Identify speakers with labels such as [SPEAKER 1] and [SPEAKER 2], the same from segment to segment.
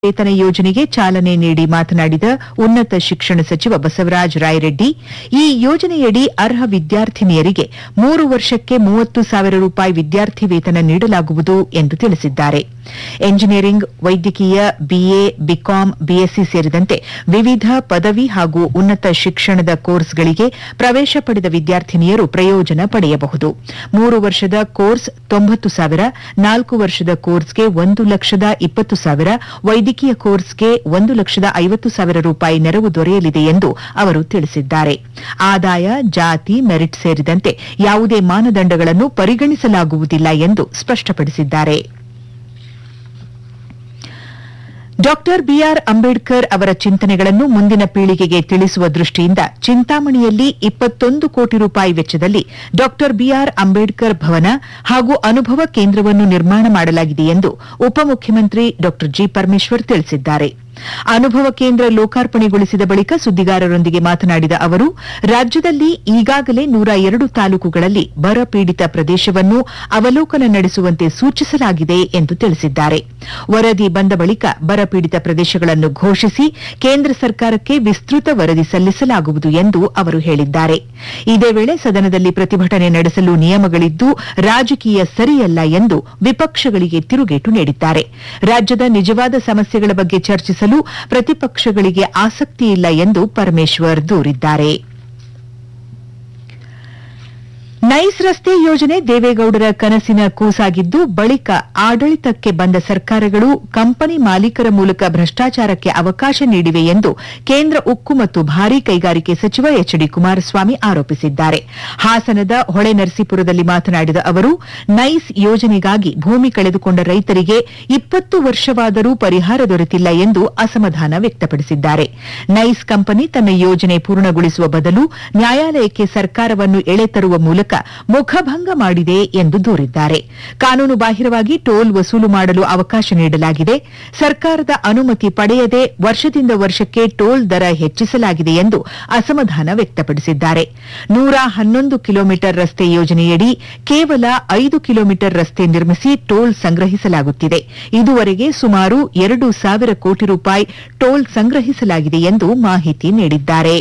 [SPEAKER 1] ವೇತನ ಯೋಜನೆಗೆ ಚಾಲನೆ ನೀಡಿ ಮಾತನಾಡಿದ ಉನ್ನತ ಶಿಕ್ಷಣ ಸಚಿವ ಬಸವರಾಜ ರಾಯರೆಡ್ಡಿ, ಈ ಯೋಜನೆಯಡಿ ಅರ್ಹ ವಿದ್ಯಾರ್ಥಿನಿಯರಿಗೆ 3 ವರ್ಷಕ್ಕೆ 30,000 ರೂಪಾಯಿ ವಿದ್ಯಾರ್ಥಿ ವೇತನ ನೀಡಲಾಗುವುದು ಎಂದು ತಿಳಿಸಿದ್ದಾರೆ. ಎಂಜಿನಿಯರಿಂಗ್, ವೈದ್ಯಕೀಯ, ಬಿಎ, ಬಿಕಾಂ, ಬಿಎಸ್ಸಿ ಸೇರಿದಂತೆ ವಿವಿಧ ಪದವಿ ಹಾಗೂ ಉನ್ನತ ಶಿಕ್ಷಣದ ಕೋರ್ಸ್ಗಳಿಗೆ ಪ್ರವೇಶ ಪಡೆದ ವಿದ್ಯಾರ್ಥಿನಿಯರು ಪ್ರಯೋಜನ ಪಡೆಯಬಹುದು. 3 ವರ್ಷದ ಕೋರ್ಸ್ 90,000, 4 ವರ್ಷದ ಕೋರ್ಸ್ಗೆ 1,20,000, ವೈದ್ಯಕೀಯ ಕೋರ್ಸ್ಗೆ 1,50,000 ರೂಪಾಯಿ ನೆರವು ದೊರೆಯಲಿದೆ ಎಂದು ಅವರು ತಿಳಿಸಿದ್ದಾರೆ. ಆದಾಯ, ಜಾತಿ, ಮೆರಿಟ್ ಸೇರಿದಂತೆ ಯಾವುದೇ ಮಾನದಂಡಗಳನ್ನು ಪರಿಗಣಿಸಲಾಗುವುದಿಲ್ಲ ಎಂದು ಸ್ಪಷ್ಟಪಡಿಸಿದ್ದಾರೆ. ಡಾ ಬಿಆರ್ ಅಂಬೇಡ್ಕರ್ ಅವರ ಚಿಂತನೆಗಳನ್ನು ಮುಂದಿನ ಪೀಳಿಗೆಗೆ ತಿಳಿಸುವ ದೃಷ್ಟಿಯಿಂದ ಚಿಂತಾಮಣಿಯಲ್ಲಿ 21 ಕೋಟಿ ರೂಪಾಯಿ ವೆಚ್ಚದಲ್ಲಿ ಡಾ ಬಿಆರ್ ಅಂಬೇಡ್ಕರ್ ಭವನ ಹಾಗೂ ಅನುಭವ ಕೇಂದ್ರವನ್ನು ನಿರ್ಮಾಣ ಮಾಡಲಾಗಿದೆ ಎಂದು ಉಪಮುಖ್ಯಮಂತ್ರಿ ಡಾ ಜಿ ಪರಮೇಶ್ವರ್ ತಿಳಿಸಿದ್ದಾರೆ. ಅನುಭವ ಕೇಂದ್ರ ಲೋಕಾರ್ಪಣೆಗೊಳಿಸಿದ ಬಳಿಕ ಸುದ್ದಿಗಾರರೊಂದಿಗೆ ಮಾತನಾಡಿದ ಅವರು, ರಾಜ್ಯದಲ್ಲಿ ಈಗಾಗಲೇ 102 ತಾಲೂಕುಗಳಲ್ಲಿ ಬರ ಪೀಡಿತ ಪ್ರದೇಶವನ್ನು ಅವಲೋಕನ ನಡೆಸುವಂತೆ ಸೂಚಿಸಲಾಗಿದೆ ಎಂದು ತಿಳಿಸಿದ್ದಾರೆ. ವರದಿ ಬಂದ ಬಳಿಕ ಬರ ಪೀಡಿತ ಪ್ರದೇಶಗಳನ್ನು ಘೋಷಿಸಿ ಕೇಂದ್ರ ಸರ್ಕಾರಕ್ಕೆ ವಿಸ್ತೃತ ವರದಿ ಸಲ್ಲಿಸಲಾಗುವುದು ಎಂದು ಅವರು ಹೇಳಿದ್ದಾರೆ. ಇದೇ ವೇಳೆ ಸದನದಲ್ಲಿ ಪ್ರತಿಭಟನೆ ನಡೆಸಲು ನಿಯಮಗಳಿದ್ದು ರಾಜಕೀಯ ಸರಿಯಲ್ಲ ಎಂದು ವಿಪಕ್ಷಗಳಿಗೆ ತಿರುಗೇಟು ನೀಡಿದ್ದಾರೆ. ರಾಜ್ಯದ ನಿಜವಾದ ಸಮಸ್ಯೆಗಳ ಬಗ್ಗೆ ಚರ್ಚಿಸಲು ಪ್ರತಿಪಕ್ಷಗಳಿಗೆ ಆಸಕ್ತಿಯಿಲ್ಲ ಎಂದು ಪರಮೇಶ್ವರ್ ದೂರಿದ್ದಾರೆ. ನೈಸ್ ರಸ್ತೆ ಯೋಜನೆ ದೇವೇಗೌಡರ ಕನಸಿನ ಕೂಸಾಗಿದ್ದು, ಬಳಿಕ ಆಡಳಿತಕ್ಕೆ ಬಂದ ಸರ್ಕಾರಗಳು ಕಂಪನಿ ಮಾಲೀಕರ ಮೂಲಕ ಭ್ರಷ್ಟಾಚಾರಕ್ಕೆ ಅವಕಾಶ ನೀಡಿವೆ ಎಂದು ಕೇಂದ್ರ ಉಕ್ಕು ಮತ್ತು ಭಾರೀ ಕೈಗಾರಿಕೆ ಸಚಿವ ಎಚ್ ಡಿ ಕುಮಾರಸ್ವಾಮಿ ಆರೋಪಿಸಿದ್ದಾರೆ. ಹಾಸನದ ಹೊಳೆನರಸೀಪುರದಲ್ಲಿ ಮಾತನಾಡಿದ ಅವರು, ನೈಸ್ ಯೋಜನೆಗಾಗಿ ಭೂಮಿ ಕಳೆದುಕೊಂಡ ರೈತರಿಗೆ 20 ವರ್ಷವಾದರೂ ಪರಿಹಾರ ದೊರೆತಿಲ್ಲ ಎಂದು ಅಸಮಾಧಾನ ವ್ಯಕ್ತಪಡಿಸಿದ್ದಾರೆ. ನೈಸ್ ಕಂಪನಿ ತನ್ನ ಯೋಜನೆ ಪೂರ್ಣಗೊಳಿಸುವ ಬದಲು ನ್ಯಾಯಾಲಯಕ್ಕೆ ಸರ್ಕಾರವನ್ನು ಎಳೆತರುವ ಮೂಲಕ ಮುಖಭಂಗ ಮಾಡಿದೆ ಎಂದು ದೂರಿದ್ದಾರೆ. ಕಾನೂನು ಬಾಹಿರವಾಗಿ ಟೋಲ್ ವಸೂಲು ಮಾಡಲು ಅವಕಾಶ ನೀಡಲಾಗಿದೆ. ಸರ್ಕಾರದ ಅನುಮತಿ ಪಡೆಯದೆ ವರ್ಷದಿಂದ ವರ್ಷಕ್ಕೆ ಟೋಲ್ ದರ ಹೆಚ್ಚಿಸಲಾಗಿದೆ ಎಂದು ಅಸಮಾಧಾನ ವ್ಯಕ್ತಪಡಿಸಿದ್ದಾರೆ. 111 ಕಿಲೋಮೀಟರ್ ರಸ್ತೆ ಯೋಜನೆಯಡಿ ಕೇವಲ 5 ಕಿಲೋಮೀಟರ್ ರಸ್ತೆ ನಿರ್ಮಿಸಿ ಟೋಲ್ ಸಂಗ್ರಹಿಸಲಾಗುತ್ತಿದೆ. ಇದುವರೆಗೆ ಸುಮಾರು 2,000 ಕೋಟಿ ರೂಪಾಯಿ ಟೋಲ್ ಸಂಗ್ರಹಿಸಲಾಗಿದೆ ಎಂದು ಮಾಹಿತಿ ನೀಡಿದ್ದಾರೆ.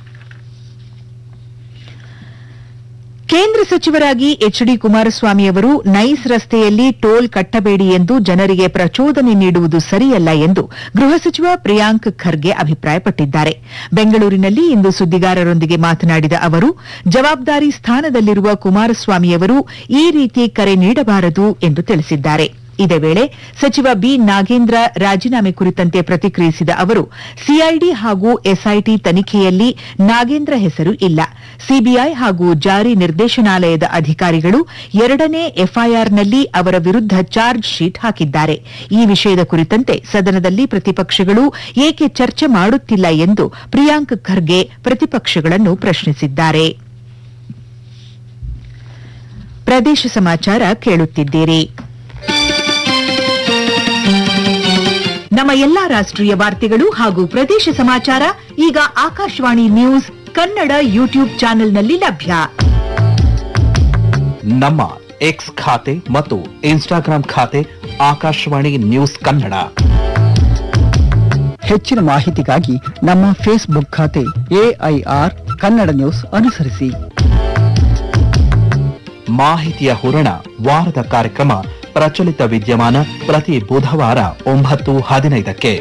[SPEAKER 1] ಕೇಂದ್ರ ಸಚಿವರಾಗಿ ಎಚ್ ಡಿ ಕುಮಾರಸ್ವಾಮಿ ಅವರು ನೈಸ್ ರಸ್ತೆಯಲ್ಲಿ ಟೋಲ್ ಕಟ್ಟಬೇಡಿ ಎಂದು ಜನರಿಗೆ ಪ್ರಚೋದನೆ ನೀಡುವುದು ಸರಿಯಲ್ಲ ಎಂದು ಗೃಹ ಸಚಿವ ಪ್ರಿಯಾಂಕ್ ಖರ್ಗೆ ಅಭಿಪ್ರಾಯಪಟ್ಟಿದ್ದಾರೆ. ಬೆಂಗಳೂರಿನಲ್ಲಿ ಇಂದು ಸುದ್ದಿಗಾರರೊಂದಿಗೆ ಮಾತನಾಡಿದ ಅವರು, ಜವಾಬ್ದಾರಿ ಸ್ಥಾನದಲ್ಲಿರುವ ಕುಮಾರಸ್ವಾಮಿಯವರು ಈ ರೀತಿ ಕರೆ ನೀಡಬಾರದು ಎಂದು ತಿಳಿಸಿದ್ದಾರೆ. ಇದೇ ವೇಳೆ ಸಚಿವ ಬಿ ನಾಗೇಂದ್ರ ರಾಜೀನಾಮೆ ಕುರಿತಂತೆ ಪ್ರತಿಕ್ರಿಯಿಸಿದ ಅವರು, ಸಿಐಡಿ ಹಾಗೂ ಎಸ್ಐಟಿ ತನಿಖೆಯಲ್ಲಿ ನಾಗೇಂದ್ರ ಹೆಸರು ಇಲ್ಲ. ಸಿಬಿಐ ಹಾಗೂ ಜಾರಿ ನಿರ್ದೇಶನಾಲಯದ ಅಧಿಕಾರಿಗಳು 2ನೇ ಎಫ್ಐಆರ್ನಲ್ಲಿ ಅವರ ವಿರುದ್ಧ ಚಾರ್ಜ್ ಶೀಟ್ ಹಾಕಿದ್ದಾರೆ. ಈ ವಿಷಯದ ಕುರಿತಂತೆ ಸದನದಲ್ಲಿ ಪ್ರತಿಪಕ್ಷಗಳು ಏಕೆ ಚರ್ಚೆ ಮಾಡುತ್ತಿಲ್ಲ ಎಂದು ಪ್ರಿಯಾಂಕ್ ಖರ್ಗೆ ಪ್ರತಿಪಕ್ಷಗಳನ್ನು ಪ್ರಶ್ನಿಸಿದ್ದಾರೆ. ಪ್ರದೇಶ ಸಮಾಚಾರ ಕೇಳುತ್ತಿದ್ದೀರಿ. ನಮ್ಮ ಎಲ್ಲಾ ರಾಷ್ಟ್ರೀಯ ವಾರ್ತೆಗಳು ಹಾಗೂ ಪ್ರದೇಶ ಸಮಾಚಾರ ಈಗ ಆಕಾಶವಾಣಿ ನ್ಯೂಸ್ ಕನ್ನಡ ಯೂಟ್ಯೂಬ್ ಚಾನೆಲ್ನಲ್ಲಿ ಲಭ್ಯ.
[SPEAKER 2] ನಮ್ಮ ಎಕ್ಸ್ ಖಾತೆ ಮತ್ತು ಇನ್ಸ್ಟಾಗ್ರಾಂ ಖಾತೆ ಆಕಾಶವಾಣಿ ನ್ಯೂಸ್ ಕನ್ನಡ.
[SPEAKER 3] ಹೆಚ್ಚಿನ ಮಾಹಿತಿಗಾಗಿ ನಮ್ಮ ಫೇಸ್ಬುಕ್ ಖಾತೆ ಎಐಆರ್ ಕನ್ನಡ ನ್ಯೂಸ್ ಅನುಸರಿಸಿ.
[SPEAKER 2] ಮಾಹಿತಿಯ ಹೂರಣ ವಾರದ ಕಾರ್ಯಕ್ರಮ ಪ್ರಚಲಿತ ವಿದ್ಯಮಾನ ಪ್ರತಿ ಬುಧವಾರ 9:15ಕ್ಕೆ.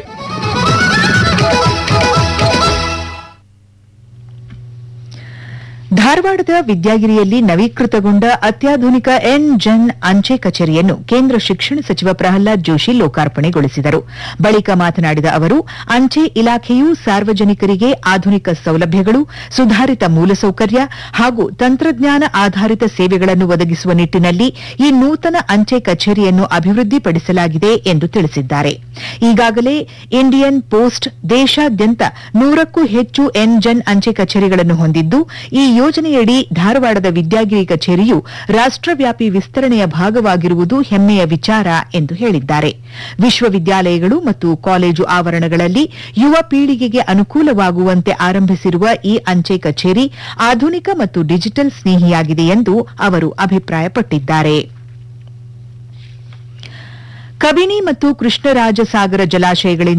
[SPEAKER 1] ಧಾರವಾಡದ ವಿದ್ಯಾಗಿರಿಯಲ್ಲಿ ನವೀಕೃತಗೊಂಡ ಅತ್ಯಾಧುನಿಕ ಎನ್-ಜನ್ ಅಂಚೆ ಕಚೇರಿಯನ್ನು ಕೇಂದ್ರ ಶಿಕ್ಷಣ ಸಚಿವ ಪ್ರಹ್ಲಾದ್ ಜೋಶಿ ಲೋಕಾರ್ಪಣೆಗೊಳಿಸಿದರು. ಬಳಿಕ ಮಾತನಾಡಿದ ಅವರು, ಅಂಚೆ ಇಲಾಖೆಯು ಸಾರ್ವಜನಿಕರಿಗೆ ಆಧುನಿಕ ಸೌಲಭ್ಯಗಳು, ಸುಧಾರಿತ ಮೂಲಸೌಕರ್ಯ ಹಾಗೂ ತಂತ್ರಜ್ಞಾನ ಆಧಾರಿತ ಸೇವೆಗಳನ್ನು ಒದಗಿಸುವ ನಿಟ್ಟಿನಲ್ಲಿ ಈ ನೂತನ ಅಂಚೆ ಕಚೇರಿಯನ್ನು ಅಭಿವೃದ್ಧಿಪಡಿಸಲಾಗಿದೆ ಎಂದು ತಿಳಿಸಿದ್ದಾರೆ. ಈಗಾಗಲೇ ಇಂಡಿಯನ್ ಪೋಸ್ಟ್ ದೇಶಾದ್ಯಂತ 100ಕ್ಕೂ ಹೆಚ್ಚು ಎನ್-ಜನ್ ಅಂಚೆ ಕಚೇರಿಗಳನ್ನು ಹೊಂದಿದ್ದು, ಈ ಯೋಜನೆಯಡಿ ಧಾರವಾಡದ ವಿದ್ಯಾಗಿರಿ ಕಚೇರಿಯು ರಾಷ್ಟ್ರವ್ಯಾಪಿ ವಿಸ್ತರಣೆಯ ಭಾಗವಾಗಿರುವುದು ಹೆಮ್ಮೆಯ ವಿಚಾರ ಎಂದು ಹೇಳಿದ್ದಾರೆ. ವಿಶ್ವವಿದ್ಯಾಲಯಗಳು ಮತ್ತು ಕಾಲೇಜು ಆವರಣಗಳಲ್ಲಿ ಯುವ ಪೀಳಿಗೆಗೆ ಅನುಕೂಲವಾಗುವಂತೆ ಆರಂಭಿಸಿರುವ ಈ ಅಂಚೆ ಕಚೇರಿ ಆಧುನಿಕ ಮತ್ತು ಡಿಜಿಟಲ್ ಸ್ನೇಹಿಯಾಗಿದೆ ಎಂದು ಅವರು ಅಭಿಪ್ರಾಯಪಟ್ಟಿದ್ದಾರೆ. ಕಬಿನಿ ಮತ್ತು ಕೃಷ್ಣರಾಜಸಾಗರ ಜಲಾಶಯಗಳಿಂದ